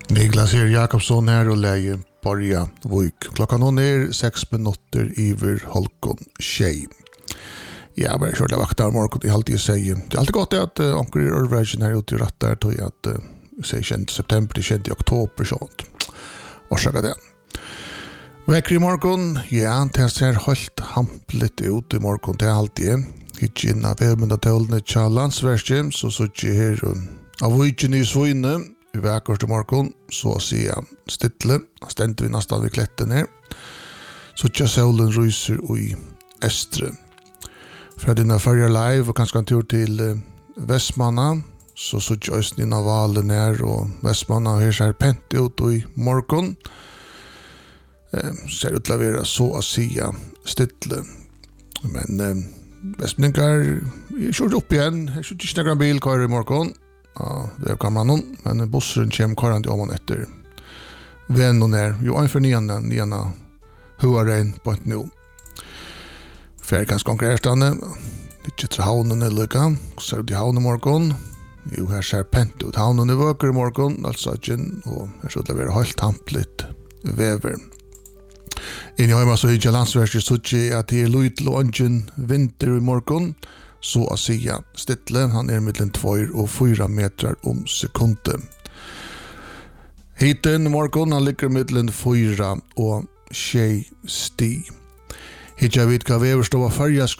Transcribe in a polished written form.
Niklas Jakobsson här och läge börja vik. Klockan hon är 6 minuter över halvgång tjej. Ja, men körde vaktar morgon i alltid säger. Det är alltid gott att onkel är övervägen här ute i rätt där tog jag att säg känt september till känt i oktober sånt. Orsaka det. Väcker i morgon, ja, det ser helt hampligt ut i morgon till alltid. Hitch in av vägmyndatölene till landsverket så jag här av viken i Svöjne. I väckort i morgon så ser jag stittle, ständer vi nästan vid klätten här. Så jag solen ryser i Estre. För dina färger live och kanske en tur till Västmanna så jag östning av valen här och Västmanna här ser pent ut i morgon. Ser ut att vara så att säga stittle. Men Västningar kör upp igen. Jag skjuter inte några bil kvar i morgon. Ja, det kan man nog, men bussen kommer karant om man efter. Vän och när, ju ungefär niana huaren på ett nu. Färgans konkurrerstande, lite till havnen eller lika, så är det havnen morgon. Jo, här ser pent ut. Havnen är vöker i morgon, alltså igen, och här så det blir helt hampligt väver. In i hemma så är det landsverket så att det är lite lången vinter i morgon. Så att säga stittle, han är mellan 2 och 4 meter om sekunden. Hiten i morgon, han ligger mellan 4 och 6 sti. Hittar vi ett kaveverstå av färja